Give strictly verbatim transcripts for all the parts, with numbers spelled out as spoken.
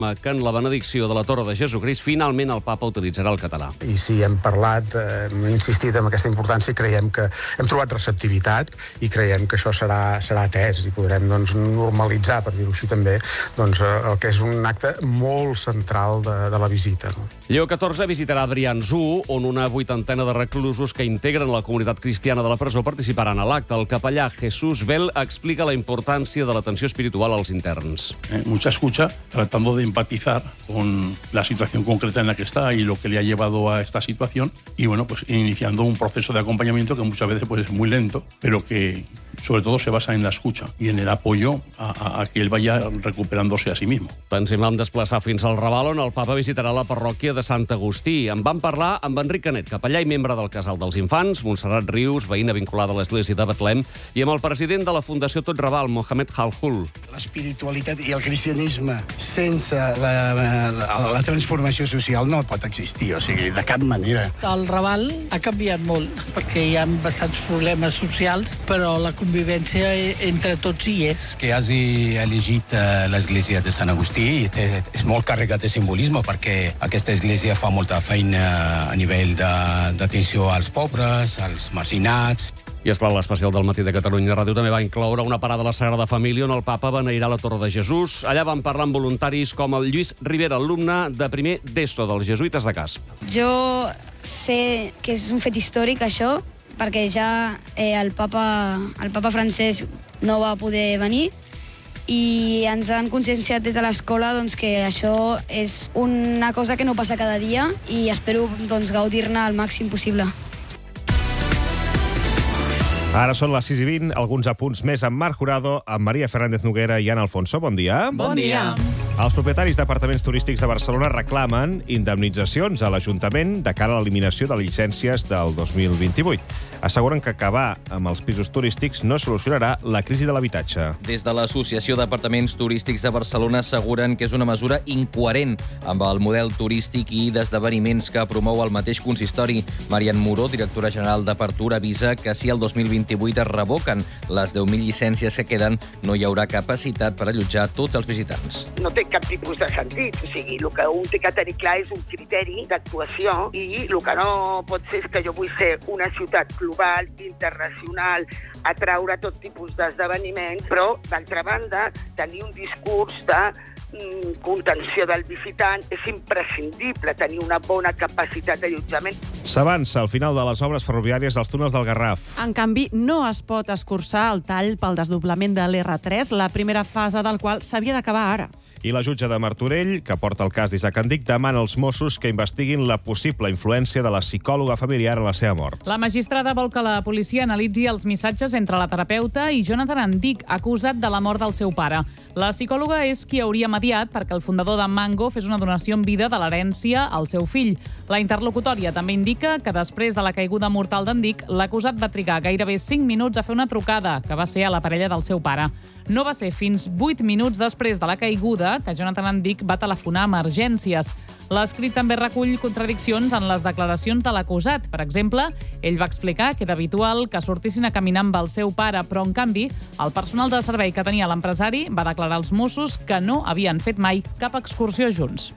que en la benedicció de la Torre de Jesucrist finalment el papa utilitzarà el català. I sí, hem parlat, eh, hem insistit en aquesta importància i creiem que hem trobat receptivitat i creiem que això serà, serà atès i podrem doncs, normalitzar, per dir-ho així també, doncs, el que és un acte molt central de, de la visita. No? Lleó catorze visitarà Brians-u, on una vuitantena de reclusos que integren la comunitat cristiana de la presó participaran a l'acte. El capellà Jesús Bell explica la importància de l'atenció espiritual als interns. Eh, mucha escucha, tratando de empatizar con la situación concreta en la que está y lo que le ha llevado a esta situación y bueno, pues iniciando un proceso de acompañamiento que muchas veces pues, es muy lento, pero que sobre todo se basa en la escucha y en el apoyo a, a, a que él vaya recuperándose a sí mismo. Ens hi vam desplaçar fins al Raval, on el papa visitarà la parròquia de Sant Agustí. En vam parlar amb Enric Canet, capellà i membre del Casal dels Infants, Montserrat Rius, veïna vinculada a l'església de Betlem, i amb el president de la Fundació Tot Raval, Mohamed Halhul. L'espiritualitat i el cristianisme sense la, la, la transformació social no pot existir, o sigui, de cap manera. El Raval ha canviat molt, perquè hi ha bastants problemes socials, però la convivència entre tots hi és. Que hagi elegit l'església de Sant Agustí és molt carregat de simbolisme, perquè aquesta església fa molta feina a nivell d'atenció als pobres, als marginats. I, esclar, l'especial del Matí de Catalunya Ràdio també va incloure una parada a la Sagrada Família on el papa beneirà la Torre de Jesús. Allà van parlar amb voluntaris com el Lluís Rivera, alumne de primer d'ESO dels Jesuïtes de Casp. Jo sé que és un fet històric, això, perquè ja eh, el, papa, el papa francès no va poder venir i ens han conscienciat des de l'escola doncs, que això és una cosa que no passa cada dia i espero doncs, gaudir-ne al màxim possible. Ara són les sis i vint, alguns apunts més amb Marc Jurado, amb Maria Fernández Noguera i Ana Alfonso. Bon dia. Bon dia. Els propietaris d'apartaments turístics de Barcelona reclamen indemnitzacions a l'Ajuntament de cara a l'eliminació de llicències del dos mil vint-i-vuit. Asseguren que acabar amb els pisos turístics no solucionarà la crisi de l'habitatge. Des de l'Associació d'Apartaments Turístics de Barcelona asseguren que és una mesura incoherent amb el model turístic i d'esdeveniments que promou el mateix consistori. Marian Muro, directora general d'Apertura, avisa que si el dos mil vint-i-vuit es revoquen les deu mil llicències que queden, no hi haurà capacitat per allotjar tots els visitants. No té cap tipus de sentit. O sigui, el que un té que tenir clar és un criteri d'actuació i el que no pot ser és que jo vull ser una ciutat global, internacional, atraure tot tipus d'esdeveniments, però, d'altra banda, tenir un discurs de contenció del visitant, és imprescindible tenir una bona capacitat d'allotjament. S'avança al final de les obres ferroviàries dels túnels del Garraf. En canvi, no es pot escurçar el tall pel desdoblament de l'erre tres, la primera fase del qual s'havia d'acabar ara. I la jutge de Martorell, que porta el cas d'Isaac Andic, demana als Mossos que investiguin la possible influència de la psicòloga familiar en la seva mort. La magistrada vol que la policia analitzi els missatges entre la terapeuta i Jonathan Andic, acusat de la mort del seu pare. La psicòloga és qui hauria mediat perquè el fundador de Mango fes una donació en vida de l'herència al seu fill. La interlocutòria també indica que després de la caiguda mortal d'Andic, l'acusat va trigar gairebé cinc minuts a fer una trucada, que va ser a la parella del seu pare. No va ser fins vuit minuts després de la caiguda que Jonathan Andic va telefonar a emergències. L'escrit també recull contradiccions en les declaracions de l'acusat. Per exemple, ell va explicar que era habitual que sortissin a caminar amb el seu pare, però, en canvi, el personal de servei que tenia l'empresari va declarar als Mossos que no havien fet mai cap excursió junts.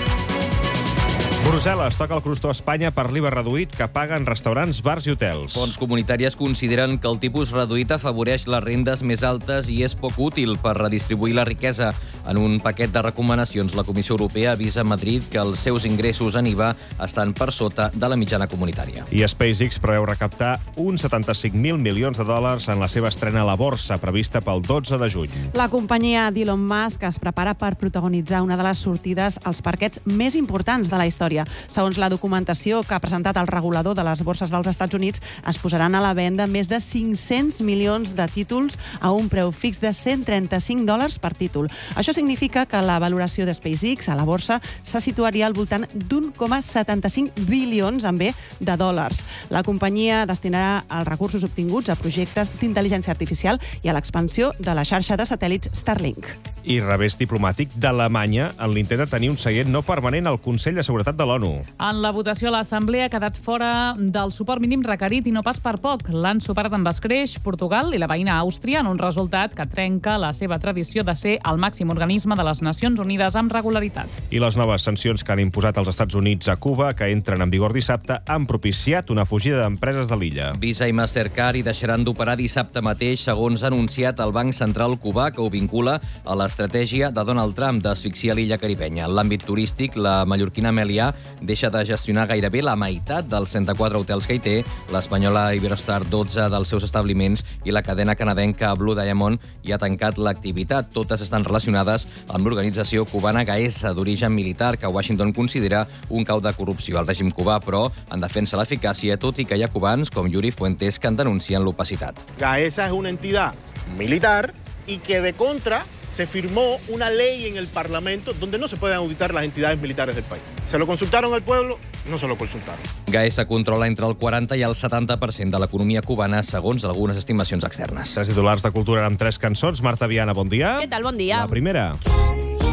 Brussel·les toca el crostó a Espanya per l'I V A reduït que paguen restaurants, bars i hotels. Fonts comunitàries consideren que el tipus reduït afavoreix les rendes més altes i és poc útil per redistribuir la riquesa. En un paquet de recomanacions, la Comissió Europea avisa a Madrid que els seus ingressos en I V A estan per sota de la mitjana comunitària. I SpaceX preveu recaptar uns setanta-cinc mil milions de dòlars en la seva estrena a la borsa, prevista pel dotze de juny. La companyia d'Elon Musk es prepara per protagonitzar una de les sortides als parquets més importants de la història. Segons la documentació que ha presentat el regulador de les borses dels Estats Units, es posaran a la venda més de cinc-cents milions de títols a un preu fix de cent trenta-cinc dòlars per títol. Això significa que la valoració de SpaceX a la borsa se situaria al voltant d'un coma setanta-cinc bilions amb B de dòlars. La companyia destinarà els recursos obtinguts a projectes d'intel·ligència artificial i a l'expansió de la xarxa de satèl·lits Starlink. I revés diplomàtic d'Alemanya en l'intent de tenir un seient no permanent al Consell de Seguretat de l'ONU. En la votació a l'Assemblea ha quedat fora del suport mínim requerit i no pas per poc. L'han superat amb escreix Portugal i la veïna Àustria en un resultat que trenca la seva tradició de ser el màxim organisme de les Nacions Unides amb regularitat. I les noves sancions que han imposat els Estats Units a Cuba, que entren en vigor dissabte, han propiciat una fugida d'empreses de l'illa. Visa i Mastercard hi deixaran d'operar dissabte mateix, segons ha anunciat el Banc Central cubà, que ho vincula a l'estratègia de Donald Trump d'asfixiar l'illa caribenya. En l'àmbit turístic, la mallorquina Melià deixa de gestionar gairebé la meitat dels trenta-quatre hotels que hi té, l'espanyola Iberostar dotze dels seus establiments i la cadena canadenca Blue Diamond hi ha tancat l'activitat. Totes estan relacionades amb l'organització cubana Gaesa, d'origen militar, que Washington considera un cau de corrupció al règim cubà, però en defensa l'eficàcia, tot i que hi ha cubans com Yuri Fuentes que en denuncien l'opacitat. Gaesa es una entidad militar y que de contra se firmó una ley en el Parlamento donde no se pueden auditar las entidades militares del país. ¿Se lo consultaron al pueblo? No se lo consultaron. Gaesa controla entre el quaranta i el setanta per cent de l'economia cubana, segons algunes estimacions externes. Tres titulars de cultura amb tres cançons. Marta Viana, bon dia. Què tal? Bon dia. La primera.